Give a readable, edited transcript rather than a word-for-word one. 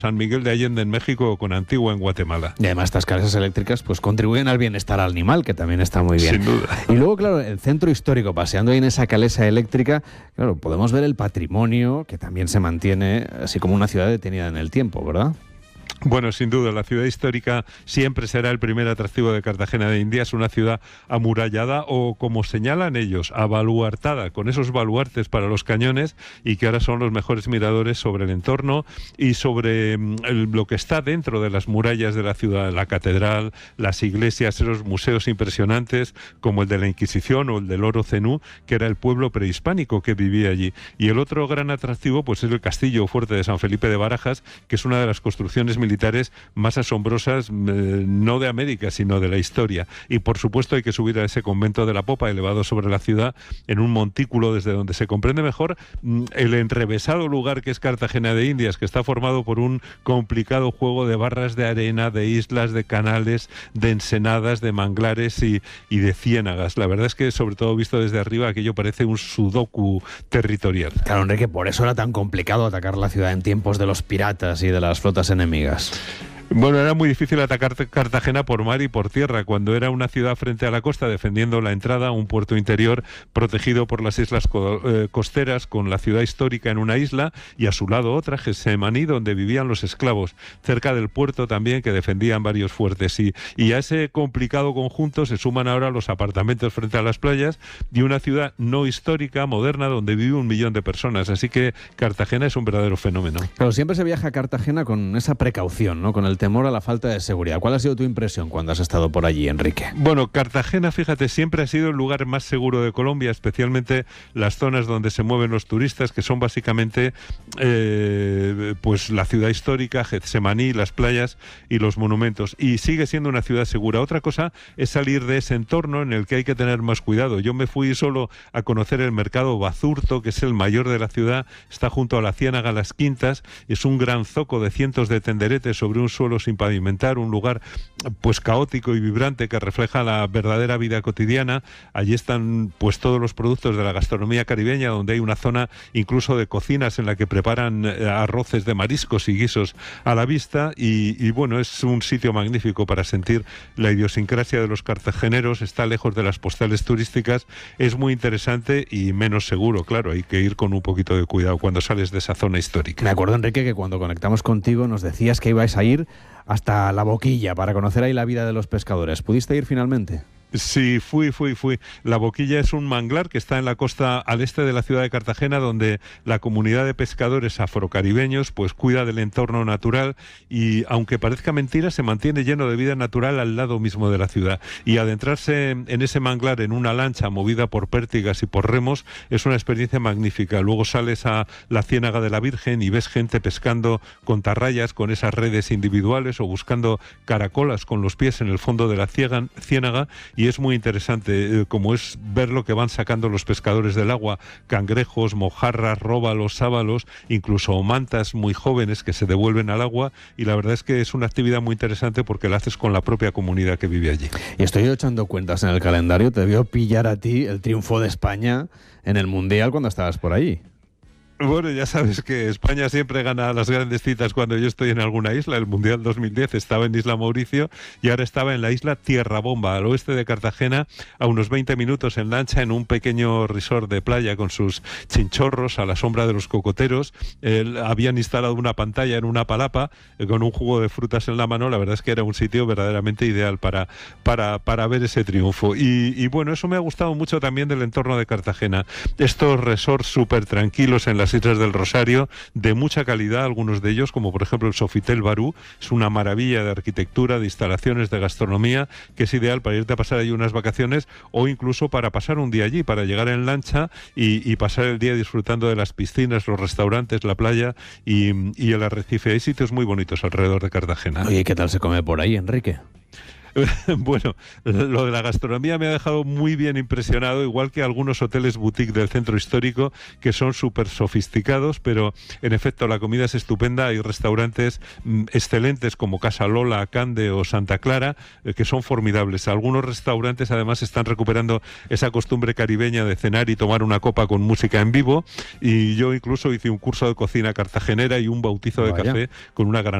San Miguel de Allende en México o con Antigua en Guatemala. Y además estas casas eléctricas pues contribuyen al bienestar animal, que también está muy bien. Sin duda. Y luego, claro, el centro histórico, paseando ahí en esa calesa eléctrica, claro, podemos ver el patrimonio que también se mantiene así como una ciudad detenida en el tiempo, ¿verdad? Bueno, sin duda, la ciudad histórica siempre será el primer atractivo de Cartagena de Indias, una ciudad amurallada o, como señalan ellos, abaluartada, con esos baluartes para los cañones y que ahora son los mejores miradores sobre el entorno y sobre lo que está dentro de las murallas de la ciudad, la catedral, las iglesias, esos museos impresionantes como el de la Inquisición o el del Oro Cenú, que era el pueblo prehispánico que vivía allí. Y el otro gran atractivo pues es el castillo fuerte de San Felipe de Barajas, que es una de las construcciones militares más asombrosas, no de América, sino de la historia. Y por supuesto hay que subir a ese convento de la Popa, elevado sobre la ciudad, en un montículo desde donde se comprende mejor el enrevesado lugar que es Cartagena de Indias, que está formado por un complicado juego de barras de arena, de islas, de canales, de ensenadas, de manglares y de ciénagas. La verdad es que, sobre todo visto desde arriba, aquello parece un sudoku territorial. Claro, Enrique, por eso era tan complicado atacar la ciudad en tiempos de los piratas y de las flotas enemigas. Bueno, era muy difícil atacar Cartagena por mar y por tierra, cuando era una ciudad frente a la costa defendiendo la entrada a un puerto interior protegido por las islas costeras, con la ciudad histórica en una isla y a su lado otra, Getsemaní, donde vivían los esclavos, cerca del puerto también, que defendían varios fuertes. Y a ese complicado conjunto se suman ahora los apartamentos frente a las playas y una ciudad no histórica, moderna, donde vive 1 millón de personas. Así que Cartagena es un verdadero fenómeno. Claro, siempre se viaja a Cartagena con esa precaución, ¿no? Con el temor a la falta de seguridad. ¿Cuál ha sido tu impresión cuando has estado por allí, Enrique? Bueno, Cartagena, fíjate, siempre ha sido el lugar más seguro de Colombia, especialmente las zonas donde se mueven los turistas, que son básicamente pues la ciudad histórica, Getsemaní, las playas y los monumentos. Y sigue siendo una ciudad segura. Otra cosa es salir de ese entorno en el que hay que tener más cuidado. Yo me fui solo a conocer el mercado Basurto, que es el mayor de la ciudad, está junto a la Ciénaga Las Quintas, es un gran zoco de cientos de tenderetes sobre un suelo sin pavimentar, un lugar pues caótico y vibrante que refleja la verdadera vida cotidiana. Allí están pues todos los productos de la gastronomía caribeña, donde hay una zona incluso de cocinas en la que preparan arroces de mariscos y guisos a la vista y bueno, es un sitio magnífico para sentir la idiosincrasia de los cartageneros, está lejos de las postales turísticas, es muy interesante y menos seguro, claro, hay que ir con un poquito de cuidado cuando sales de esa zona histórica. Me acuerdo, Enrique, que cuando conectamos contigo nos decías que ibais a ir hasta La Boquilla para conocer ahí la vida de los pescadores. ¿Pudiste ir finalmente? Sí, fui. La Boquilla es un manglar que está en la costa al este de la ciudad de Cartagena, donde la comunidad de pescadores afrocaribeños pues cuida del entorno natural y, aunque parezca mentira, se mantiene lleno de vida natural al lado mismo de la ciudad. Y adentrarse en ese manglar en una lancha movida por pértigas y por remos es una experiencia magnífica. Luego sales a la Ciénaga de la Virgen y ves gente pescando con tarrayas, con esas redes individuales o buscando caracolas con los pies en el fondo de la ciénaga. Y es muy interesante, como es ver lo que van sacando los pescadores del agua, cangrejos, mojarras, róbalos, sábalos, incluso mantas muy jóvenes que se devuelven al agua, y la verdad es que es una actividad muy interesante porque la haces con la propia comunidad que vive allí. Y estoy echando cuentas en el calendario, te debió pillar a ti el triunfo de España en el Mundial cuando estabas por allí. Bueno, ya sabes que España siempre gana las grandes citas cuando yo estoy en alguna isla. El Mundial 2010 estaba en Isla Mauricio y ahora estaba en la isla Tierra Bomba, al oeste de Cartagena, a unos 20 minutos en lancha, en un pequeño resort de playa con sus chinchorros a la sombra de los cocoteros. Habían instalado una pantalla en una palapa con un jugo de frutas en la mano. La verdad es que era un sitio verdaderamente ideal para ver ese triunfo. Y bueno, eso me ha gustado mucho también del entorno de Cartagena. Estos resorts súper tranquilos en las Islas del Rosario, de mucha calidad, algunos de ellos, como por ejemplo el Sofitel Barú, es una maravilla de arquitectura, de instalaciones, de gastronomía, que es ideal para irte a pasar allí unas vacaciones o incluso para pasar un día allí, para llegar en lancha y pasar el día disfrutando de las piscinas, los restaurantes, la playa y el arrecife. Hay sitios muy bonitos alrededor de Cartagena. Oye, ¿qué tal se come por ahí, Enrique? Bueno, lo de la gastronomía me ha dejado muy bien impresionado, igual que algunos hoteles boutique del centro histórico que son súper sofisticados, pero en efecto la comida es estupenda. Hay restaurantes excelentes como Casa Lola, Cande o Santa Clara, que son formidables. Algunos restaurantes además están recuperando esa costumbre caribeña de cenar y tomar una copa con música en vivo, y yo incluso hice un curso de cocina cartagenera y un bautizo de café con una gran